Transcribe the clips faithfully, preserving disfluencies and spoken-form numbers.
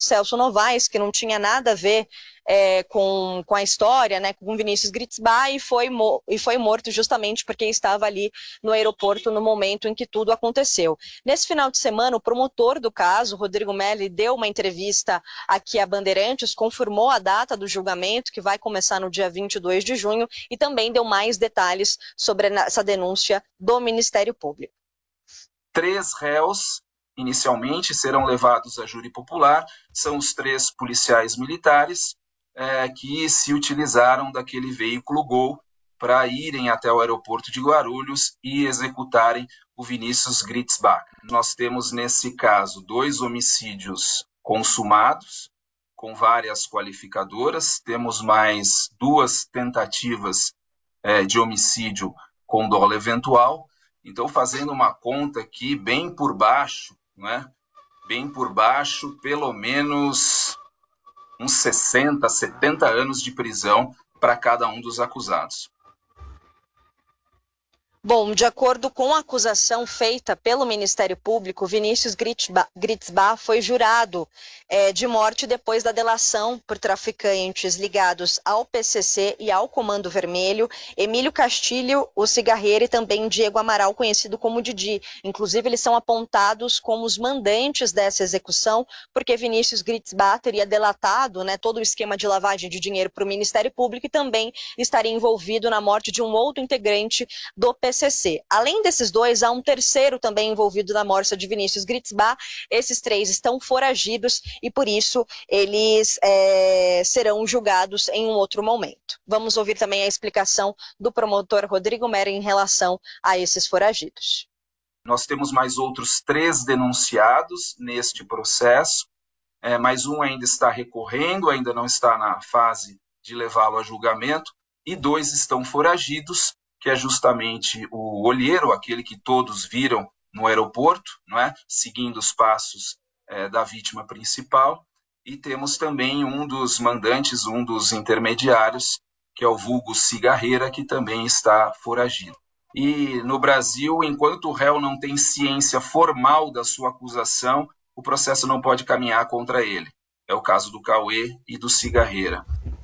Celso Novaes, que não tinha nada a ver é, com, com a história, né, com Vinícius Gritzbach, e foi, e foi morto justamente porque estava ali no aeroporto no momento em que tudo aconteceu. Nesse final de semana, o promotor do caso, Rodrigo Melli, deu uma entrevista aqui a Bandeirantes, confirmou a data do julgamento, que vai começar no dia vinte e dois de junho, e também deu mais detalhes sobre essa denúncia do Ministério Público. Três réus, inicialmente, serão levados a júri popular, são os três policiais militares é, que se utilizaram daquele veículo Gol para irem até o aeroporto de Guarulhos e executarem o Vinícius Gritzbach. Nós temos, nesse caso, dois homicídios consumados, com várias qualificadoras, temos mais duas tentativas é, de homicídio com dolo eventual. Então, fazendo uma conta aqui, bem por baixo, né? Bem por baixo, pelo menos uns sessenta, setenta anos de prisão para cada um dos acusados. Bom, de acordo com a acusação feita pelo Ministério Público, Vinícius Gritzbach foi jurado é, de morte depois da delação por traficantes ligados ao P C C e ao Comando Vermelho, Emílio Castilho, o cigarreiro, e também Diego Amaral, conhecido como Didi. Inclusive, eles são apontados como os mandantes dessa execução, porque Vinícius Gritzbach teria delatado, né, todo o esquema de lavagem de dinheiro para o Ministério Público e também estaria envolvido na morte de um outro integrante do P C C. Além desses dois, há um terceiro também envolvido na morte de Vinícius Gritzbach. Esses três estão foragidos e, por isso, eles é, serão julgados em um outro momento. Vamos ouvir também a explicação do promotor Rodrigo Melli em relação a esses foragidos. Nós temos mais outros três denunciados neste processo, é, mais um ainda está recorrendo, ainda não está na fase de levá-lo a julgamento, e dois estão foragidos, que é justamente o olheiro, aquele que todos viram no aeroporto, não é? Seguindo os passos é, da vítima principal, e temos também um dos mandantes, um dos intermediários, que é o vulgo cigarreira, que também está foragido. E no Brasil, enquanto o réu não tem ciência formal da sua acusação, o processo não pode caminhar contra ele. É o caso do Cauê e do cigarreira.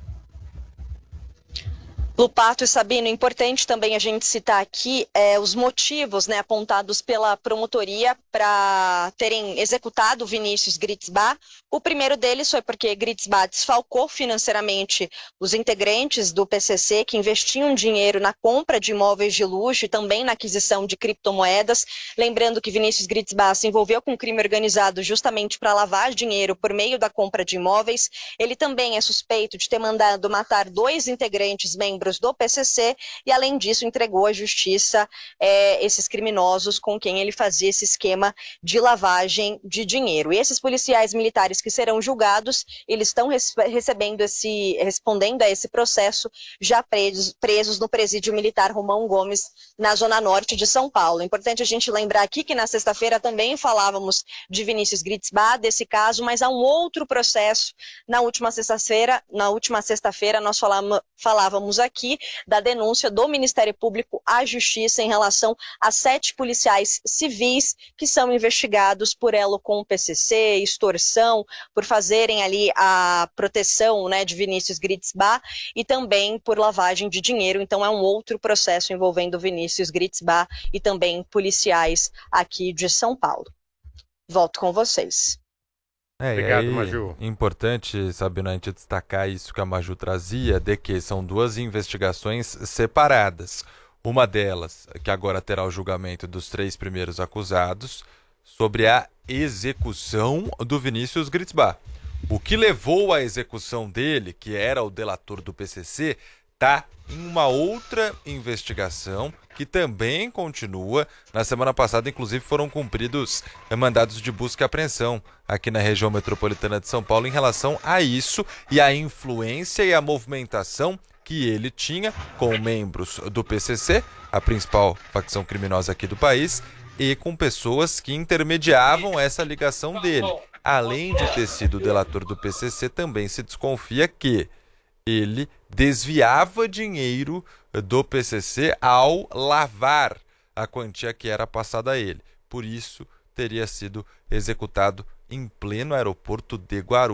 Lupato e Sabino, importante também a gente citar aqui é, os motivos, né, apontados pela promotoria para terem executado Vinícius Gritzbach. O primeiro deles foi porque Gritzbach desfalcou financeiramente os integrantes do P C C que investiam dinheiro na compra de imóveis de luxo e também na aquisição de criptomoedas. Lembrando que Vinícius Gritzbach se envolveu com crime organizado justamente para lavar dinheiro por meio da compra de imóveis. Ele também é suspeito de ter mandado matar dois integrantes membros do P C C e, além disso, entregou à justiça é, esses criminosos com quem ele fazia esse esquema de lavagem de dinheiro. E esses policiais militares que serão julgados, eles estão recebendo esse, respondendo a esse processo, já presos, presos no presídio militar Romão Gomes, na zona norte de São Paulo. É importante a gente lembrar aqui que na sexta-feira também falávamos de Vinícius Gritzbach, desse caso, mas há um outro processo. Na última sexta-feira, na última sexta-feira nós falamos, falávamos aqui da denúncia do Ministério Público à Justiça em relação a sete policiais civis que são investigados por elo com o P C C, extorsão, por fazerem ali a proteção, né, de Vinícius Gritzbach e também por lavagem de dinheiro. Então é um outro processo envolvendo Vinícius Gritzbach e também policiais aqui de São Paulo. Volto com vocês. É, Obrigado, e aí, Maju. importante, Sabino, a gente destacar isso que a Maju trazia, de que são duas investigações separadas. Uma delas, que agora terá o julgamento dos três primeiros acusados, sobre a execução do Vinícius Gritzbach. O que levou à execução dele, que era o delator do P C C, está em uma outra investigação que também continua. Na semana passada, inclusive, foram cumpridos mandados de busca e apreensão aqui na região metropolitana de São Paulo em relação a isso e a influência e a movimentação que ele tinha com membros do P C C, a principal facção criminosa aqui do país, e com pessoas que intermediavam essa ligação dele. Além de ter sido delator do P C C, também se desconfia que ele desviava dinheiro do P C C ao lavar a quantia que era passada a ele. Por isso, teria sido executado em pleno aeroporto de Guarulhos.